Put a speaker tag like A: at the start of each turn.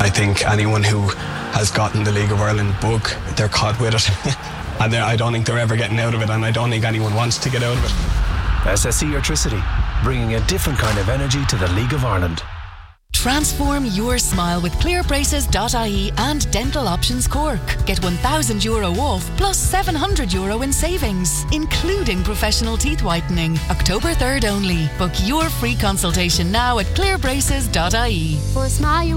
A: I think anyone who has gotten the League of Ireland bug, they're caught with it. And I don't think they're ever getting out of it, and I don't think anyone wants to get out of it.
B: SSE Electricity, bringing a different kind of energy to the League of Ireland.
C: Transform your smile with clearbraces.ie and Dental Options Cork. Get €1,000 off plus €700 in savings, including professional teeth whitening. October 3rd only. Book your free consultation now at clearbraces.ie.
D: For a smile you